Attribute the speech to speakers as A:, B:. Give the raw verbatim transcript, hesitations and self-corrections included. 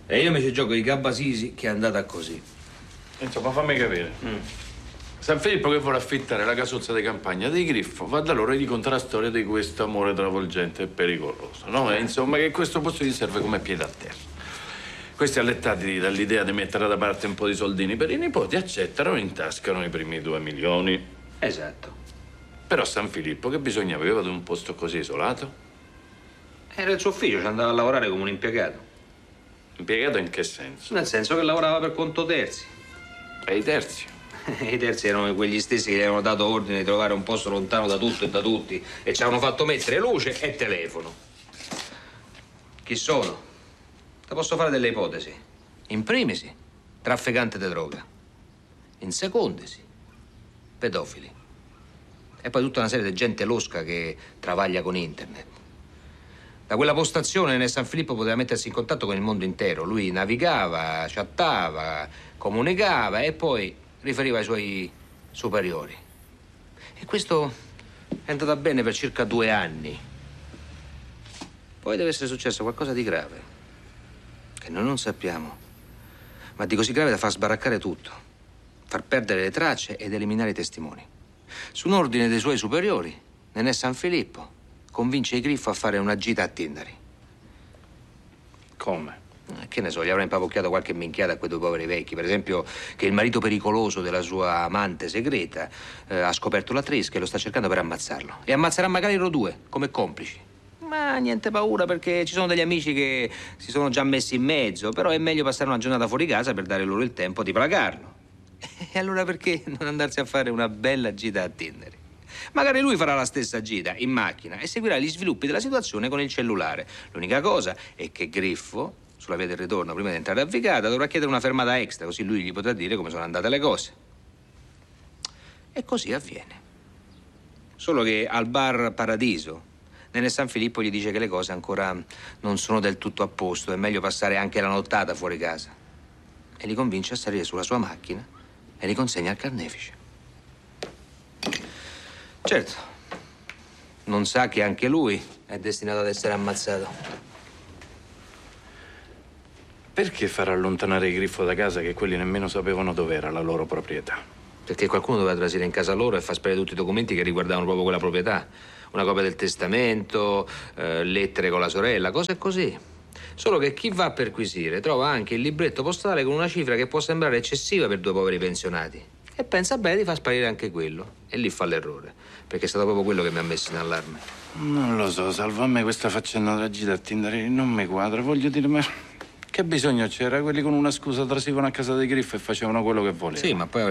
A: E io mi ci gioco i Gabbasisi che è andata così.
B: Insomma, fammi capire. Mm. San Filippo che vuole affittare la casuzza di campagna dei Griffo va da loro e gli conta la storia di questo amore travolgente e pericoloso, no? E insomma che questo posto gli serve come piede a terra. Questi allettati dall'idea di mettere da parte un po' di soldini per i nipoti accettano e intascano i primi due milioni.
A: Esatto.
B: Però San Filippo che bisogno aveva di un posto così isolato?
A: Era il suo ufficio, ci andava a lavorare come un impiegato.
B: Impiegato in che senso?
A: Nel senso che lavorava per conto terzi.
B: E i terzi?
A: I terzi erano quegli stessi che gli avevano dato ordine di trovare un posto lontano da tutto e da tutti e ci avevano fatto mettere luce e telefono. Chi sono? Ti posso fare delle ipotesi. In primisi, trafficante di droga. In secondisi, pedofili. E poi tutta una serie di gente losca che travaglia con internet. Da quella postazione nel San Filippo poteva mettersi in contatto con il mondo intero. Lui navigava, chattava, comunicava e poi riferiva ai suoi superiori. E questo è andato bene per circa due anni. Poi deve essere successo qualcosa di grave, che noi non sappiamo, ma di così grave da far sbaraccare tutto, far perdere le tracce ed eliminare i testimoni. Su un ordine dei suoi superiori, Nenè San Filippo convince i Griffo a fare una gita a Tindari.
B: Come?
A: Eh, Che ne so, gli avrà impapocchiato qualche minchiata a quei due poveri vecchi. Per esempio, che il marito pericoloso della sua amante segreta eh, ha scoperto la Tresca e lo sta cercando per ammazzarlo. E ammazzerà magari loro due, come complici. Ma niente paura, perché ci sono degli amici che si sono già messi in mezzo. Però è meglio passare una giornata fuori casa per dare loro il tempo di placarlo. E allora perché non andarsi a fare una bella gita a Tindari? Magari lui farà la stessa gita in macchina e seguirà gli sviluppi della situazione con il cellulare. L'unica cosa è che Griffo, sulla via del ritorno, prima di entrare a Vicata, dovrà chiedere una fermata extra, così lui gli potrà dire come sono andate le cose. E così avviene. Solo che al bar Paradiso, Nenè San Filippo gli dice che le cose ancora non sono del tutto a posto, è meglio passare anche la nottata fuori casa. E li convince a salire sulla sua macchina e li consegna al carnefice. Certo, non sa che anche lui è destinato ad essere ammazzato.
B: Perché far allontanare i Griffo da casa che quelli nemmeno sapevano dov'era la loro proprietà?
A: Perché qualcuno doveva trasire in casa loro e far sparire tutti i documenti che riguardavano proprio quella proprietà. Una copia del testamento, eh, lettere con la sorella, cose così. Solo che chi va a perquisire trova anche il libretto postale con una cifra che può sembrare eccessiva per due poveri pensionati. E pensa bene di far sparire anche quello. E lì fa l'errore, perché è stato proprio quello che mi ha messo in allarme.
B: Non lo so, Salvo, a me questa faccenda della gita a Tindari non mi quadra. Voglio dire, ma che bisogno c'era? Quelli con una scusa trasivano a casa dei Griffo e facevano quello che volevano.
A: Sì, ma poi